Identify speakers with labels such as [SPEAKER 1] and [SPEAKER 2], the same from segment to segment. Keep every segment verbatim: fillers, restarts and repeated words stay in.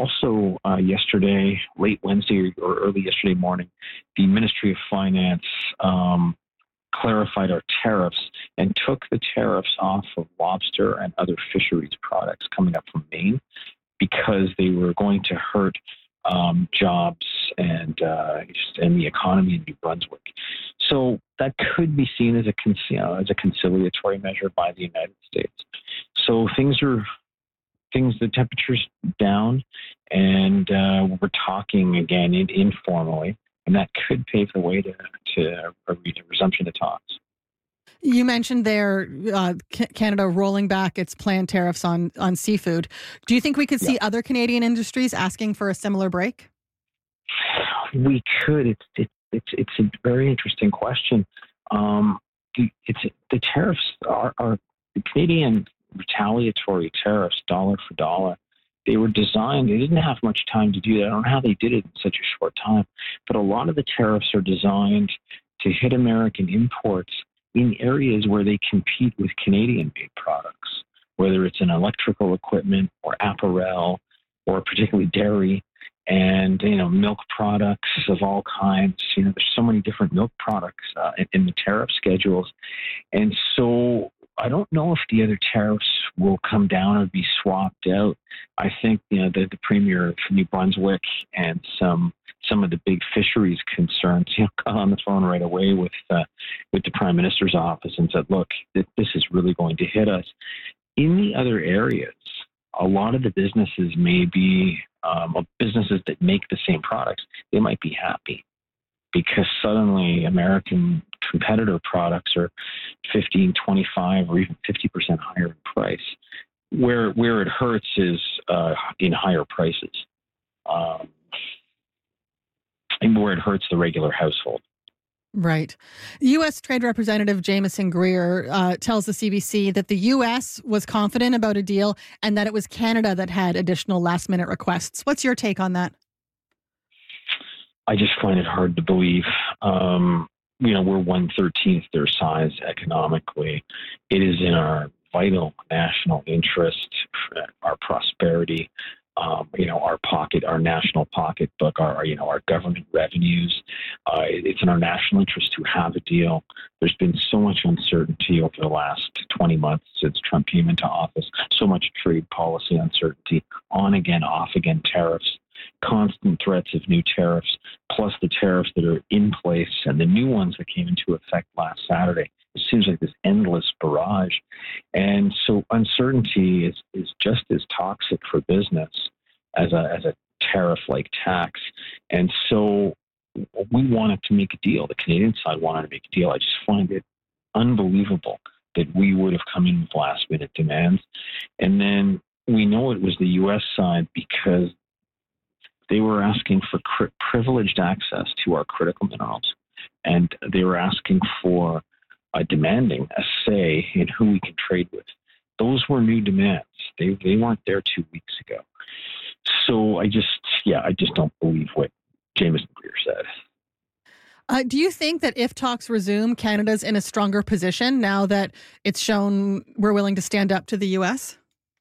[SPEAKER 1] also, uh, yesterday, late Wednesday or early yesterday morning, the Ministry of Finance um, clarified our tariffs and took the tariffs off of lobster and other fisheries products coming up from Maine because they were going to hurt um, jobs and uh, and the economy in New Brunswick. So that could be seen as a con- you know, as a conciliatory measure by the United States. So things are things the temperature's down, and uh, we're talking again in, informally, and that could pave the way to to a, a resumption of talks.
[SPEAKER 2] You mentioned there uh, Canada rolling back its planned tariffs on, on seafood. Do you think we could see
[SPEAKER 1] Yeah.
[SPEAKER 2] other Canadian industries asking for a similar break?
[SPEAKER 1] We could. It's it's it's, it's a very interesting question. Um, the, it's the tariffs are, are the Canadian retaliatory tariffs, dollar for dollar. They were designed. They didn't have much time to do that. I don't know how they did it in such a short time, but a lot of the tariffs are designed to hit American imports in areas where they compete with Canadian-made products, whether it's in electrical equipment or apparel or particularly dairy and, you know, milk products of all kinds. You know, there's so many different milk products uh, in, in the tariff schedules. And so I don't know if the other tariffs will come down or be swapped out. I think, you know, the, the Premier of New Brunswick and some some of the big fisheries concerns, you know, got on the phone right away with uh, with the Prime Minister's office and said, look, th- this is really going to hit us. In the other areas, a lot of the businesses may be um, businesses that make the same products. They might be happy because suddenly American competitor products are fifteen, twenty-five, or even fifty percent higher in price. Where where it hurts is uh, in higher prices. Um, and where it hurts the regular household.
[SPEAKER 2] Right. U S. Trade Representative Jameson Greer uh, tells the C B C that the U S was confident about a deal and that it was Canada that had additional last-minute requests. What's your take on that?
[SPEAKER 1] I just find it hard to believe. Um, you know, we're one thirteenth their size economically. It is in our vital national interest, our prosperity, um, you know, our pocket, our national pocketbook, our, you know, our government revenues. Uh, it's in our national interest to have a deal. There's been so much uncertainty over the last twenty months since Trump came into office, so much trade policy uncertainty, on again, off again tariffs, constant threats of new tariffs, plus the tariffs that are in place and the new ones that came into effect last Saturday. It seems like this endless barrage. And so uncertainty is, is just as toxic for business as a, as a tariff-like tax. And so we wanted to make a deal. The Canadian side wanted to make a deal. I just find it unbelievable that we would have come in with last-minute demands. And then we know it was the U S side because they were asking for cri- privileged access to our critical minerals. And they were asking for uh, demanding a say in who we can trade with. Those were new demands. They they weren't there two weeks ago. So I just, yeah, I just don't believe what Jameson Greer said.
[SPEAKER 2] Uh, do you think that if talks resume, Canada's in a stronger position now that it's shown we're willing to stand up to the U S?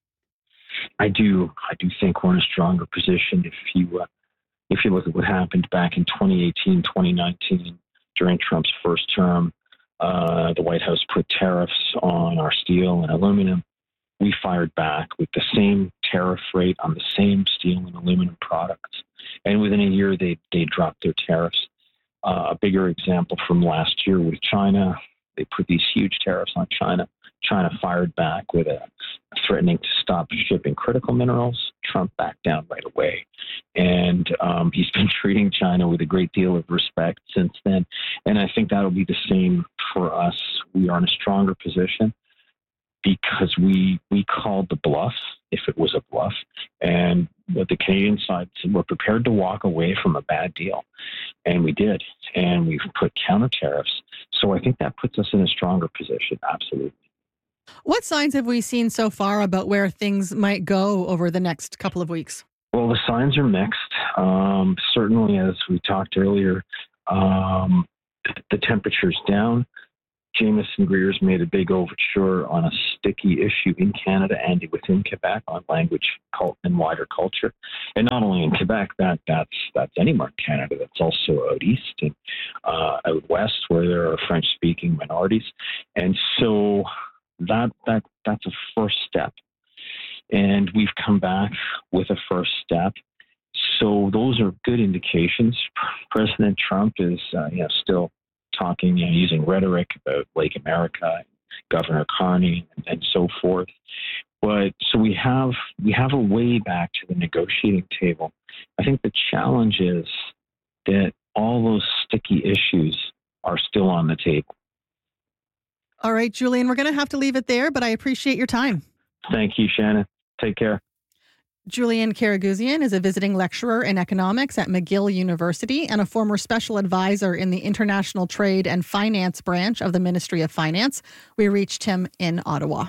[SPEAKER 1] I do. I do think we're in a stronger position. If you uh, if you look at what happened back in twenty eighteen, twenty nineteen, during Trump's first term, uh, the White House put tariffs on our steel and aluminum. We fired back with the same tariff rate on the same steel and aluminum products. And within a year, they, they dropped their tariffs. Uh, a bigger example from last year with China, they put these huge tariffs on China. China fired back with a threatening to stop shipping critical minerals. Trump backed down right away. And um, he's been treating China with a great deal of respect since then. And I think that'll be the same for us. We are in a stronger position because we we called the bluff, if it was a bluff. And what the Canadian side said, we're prepared to walk away from a bad deal. And we did. And we've put counter tariffs. So I think that puts us in a stronger position. Absolutely.
[SPEAKER 2] What signs have we seen so far about where things might go over the next couple of weeks?
[SPEAKER 1] Well, the signs are mixed. Um, certainly, as we talked earlier, um, the temperature's down. Jameson Greer's made a big overture on a sticky issue in Canada and within Quebec on language cult and wider culture. And not only in Quebec, that that's that's anywhere in Canada. That's also out east and uh, out west where there are French-speaking minorities. And so that that that's a first step. And we've come back with a first step. So those are good indications. President Trump is uh, you know, still talking, you know, using rhetoric about Lake America, Governor Carney, and, and so forth. But so we have we have a way back to the negotiating table. I think the challenge is that all those sticky issues are still on the table.
[SPEAKER 2] All right, Julian, we're going to have to leave it there, but I appreciate your time.
[SPEAKER 1] Thank you, Shannon. Take care.
[SPEAKER 2] Julian Karaguzian is a visiting lecturer in economics at McGill University and a former special advisor in the International Trade and Finance branch of the Ministry of Finance. We reached him in Ottawa.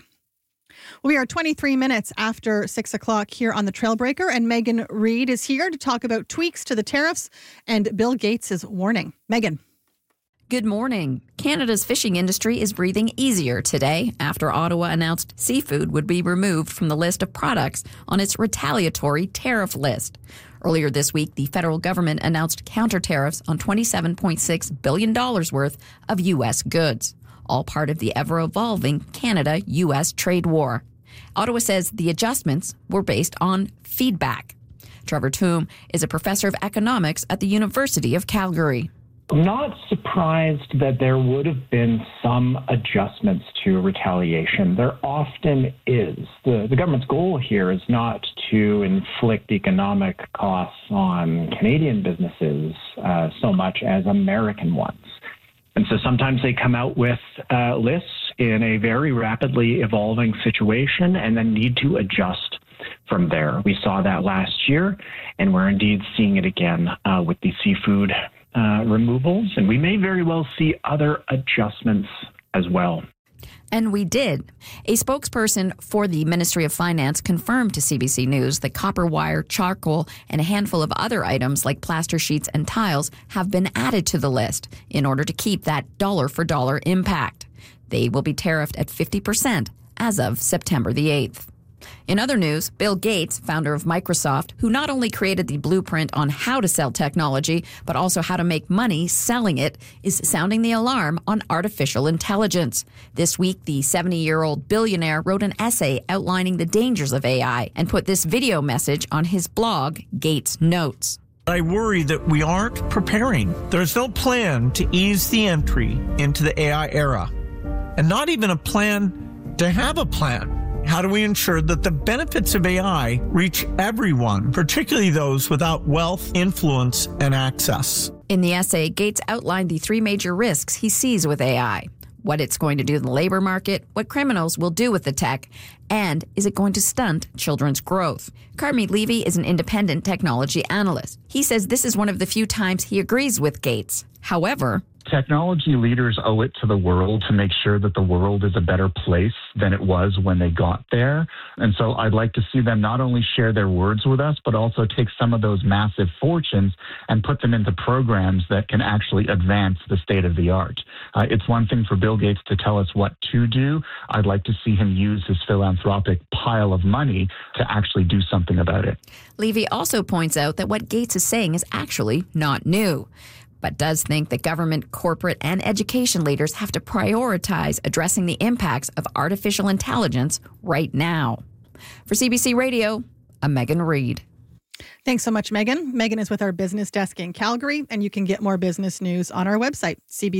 [SPEAKER 2] We are twenty-three minutes after six o'clock here on the Trailbreaker, and Megan Reid is here to talk about tweaks to the tariffs and Bill Gates' warning. Megan.
[SPEAKER 3] Good morning. Canada's fishing industry is breathing easier today after Ottawa announced seafood would be removed from the list of products on its retaliatory tariff list. Earlier this week, the federal government announced counter tariffs on twenty-seven point six billion dollars worth of U S goods, all part of the ever-evolving Canada-U S trade war. Ottawa says the adjustments were based on feedback. Trevor Toome is a professor of economics at the University of Calgary.
[SPEAKER 4] I'm not surprised that there would have been some adjustments to retaliation. There often is. The, the government's goal here is not to inflict economic costs on Canadian businesses uh, so much as American ones. And so sometimes they come out with uh, lists in a very rapidly evolving situation and then need to adjust from there. We saw that last year, and we're indeed seeing it again uh, with the seafood Uh, removals, and we may very well see other adjustments as well.
[SPEAKER 3] And we did. A spokesperson for the Ministry of Finance confirmed to C B C News that copper wire, charcoal, and a handful of other items like plaster sheets and tiles have been added to the list in order to keep that dollar-for-dollar impact. They will be tariffed at fifty percent as of September the eighth. In other news, Bill Gates, founder of Microsoft, who not only created the blueprint on how to sell technology, but also how to make money selling it, is sounding the alarm on artificial intelligence. This week, the seventy-year-old billionaire wrote an essay outlining the dangers of A I and put this video message on his blog, Gates Notes.
[SPEAKER 5] I worry that we aren't preparing. There's no plan to ease the entry into the A I era, and not even a plan to have a plan. How do we ensure that the benefits of A I reach everyone, particularly those without wealth, influence, and access?
[SPEAKER 3] In the essay, Gates outlined the three major risks he sees with A I: what it's going to do to the labor market, what criminals will do with the tech, and is it going to stunt children's growth? Carmi Levy is an independent technology analyst. He says this is one of the few times he agrees with Gates. However,
[SPEAKER 6] technology leaders owe it to the world to make sure that the world is a better place than it was when they got there. And so I'd like to see them not only share their words with us, but also take some of those massive fortunes and put them into programs that can actually advance the state of the art. Uh, it's one thing for Bill Gates to tell us what to do. I'd like to see him use his philanthropic pile of money to actually do something about it.
[SPEAKER 3] Levy also points out that what Gates is saying is actually not new, but does think that government, corporate, and education leaders have to prioritize addressing the impacts of artificial intelligence right now. For C B C Radio, I'm Megan Reid.
[SPEAKER 2] Thanks so much, Megan. Megan is with our business desk in Calgary, and you can get more business news on our website,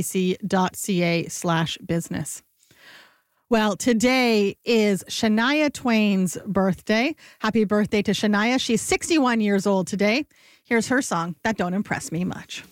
[SPEAKER 2] cbc.ca slash business. Well, today is Shania Twain's birthday. Happy birthday to Shania. She's sixty-one years old today. Here's her song, That Don't Impress Me Much.